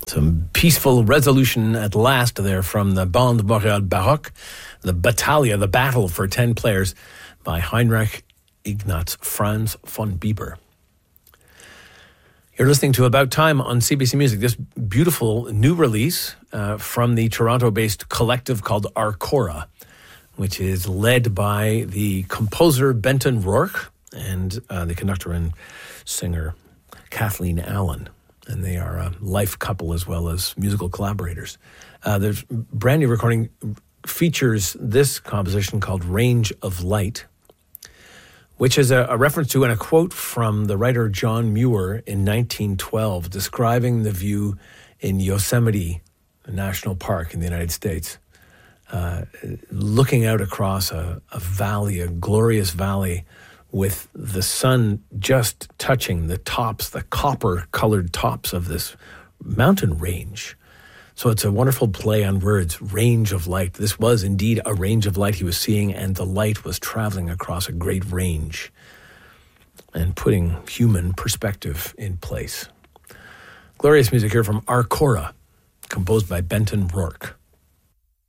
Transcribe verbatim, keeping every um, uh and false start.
Some peaceful resolution at last there from the Bande Boréale Baroque, the Battaglia, the Battle for ten Players by Heinrich Ignaz Franz von Bieber. You're listening to About Time on C B C Music. This beautiful new release uh, from the Toronto-based collective called Arcora, which is led by the composer Benton Rourke and uh, the conductor and singer Kathleen Allen. And they are a life couple as well as musical collaborators. Uh, their brand new recording features this composition called Range of Light, which is a, a reference to and a quote from the writer John Muir in nineteen twelve, describing the view in Yosemite National Park in the United States, uh, looking out across a, a valley, a glorious valley, with the sun just touching the tops, the copper-colored tops of this mountain range. So it's a wonderful play on words, range of light. This was indeed a range of light he was seeing, and the light was traveling across a great range and putting human perspective in place. Glorious music here from Arcora, composed by Benton Rourke.